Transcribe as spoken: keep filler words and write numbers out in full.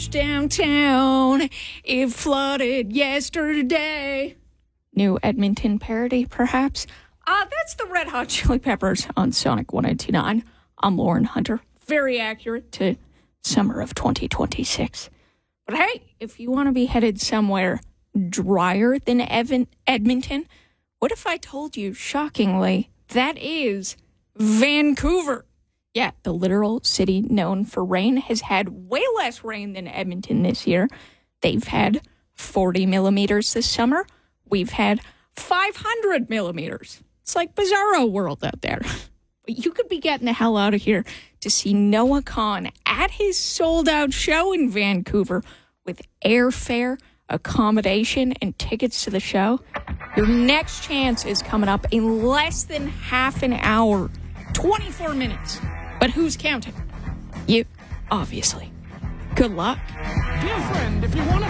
Downtown, it flooded yesterday. New Edmonton parody, perhaps? Uh, that's the Red Hot Chili Peppers on Sonic one eighty-nine. I'm Lauren Hunter. Very accurate to summer of twenty twenty-six. But hey, if you want to be headed somewhere drier than Evan- Edmonton, what if I told you, shockingly, that is Vancouver? Yeah, the literal city known for rain has had way less rain than Edmonton this year. They've had forty millimeters this summer. We've had five hundred millimeters. It's like bizarro world out there. But you could be getting the hell out of here to see Noah Kahan at his sold-out show in Vancouver with airfare, accommodation, and tickets to the show. Your next chance is coming up in less than half an hour. twenty-four minutes. But who's counting? You, obviously. Good luck. Dear friend, if you want to